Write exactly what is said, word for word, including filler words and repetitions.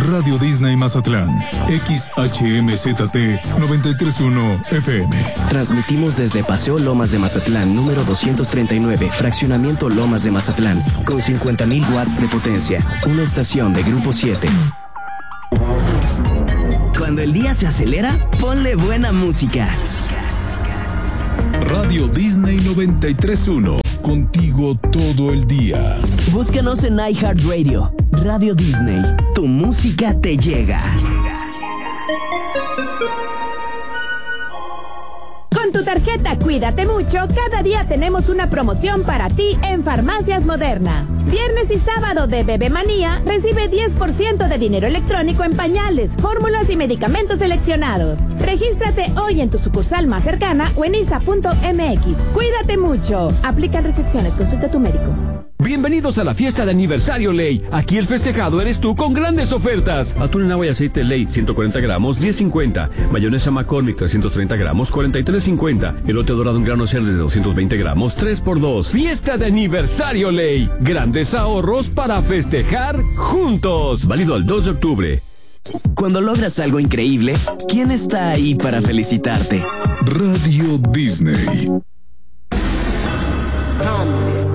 Radio Disney Mazatlán, X H M Z T noventa y tres punto uno F M. Transmitimos desde Paseo Lomas de Mazatlán, número doscientos treinta y nueve, Fraccionamiento Lomas de Mazatlán, con cincuenta mil watts de potencia. Una estación de Grupo siete. Cuando el día se acelera, ponle buena música. Radio Disney noventa y tres punto uno. Contigo todo el día. Búscanos en iHeartRadio. Radio Disney. Tu música te llega. Con tu tarjeta Cuídate Mucho, cada día tenemos una promoción para ti en Farmacias Moderna. Viernes y sábado de Bebé Manía, recibe diez por ciento de dinero electrónico en pañales, fórmulas y medicamentos seleccionados. Regístrate hoy en tu sucursal más cercana o en isa punto m x. Cuídate mucho. Aplican restricciones. Consulta a tu médico. Bienvenidos a la fiesta de aniversario Ley. Aquí el festejado eres tú con grandes ofertas. Atún en agua y aceite Ley, ciento cuarenta gramos, diez cincuenta. Mayonesa McCormick, trescientos treinta gramos, cuarenta y tres cincuenta. Elote dorado en grano Cerdes de doscientos veinte gramos, tres por dos. Fiesta de aniversario Ley. Grandes ahorros para festejar juntos. Válido al dos de octubre. Cuando logras algo increíble, ¿quién está ahí para felicitarte? Radio Disney.